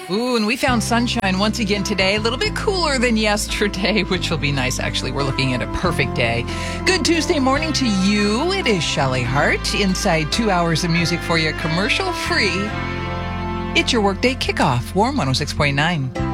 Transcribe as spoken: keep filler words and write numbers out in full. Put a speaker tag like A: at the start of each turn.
A: Ooh, and we found sunshine once again today. A little bit cooler than yesterday, which will be nice, actually. We're looking at a perfect day. Good Tuesday morning to you. It is Shelley Hart. Inside two hours of music for you, commercial free. It's your workday kickoff. Warm one oh six point nine.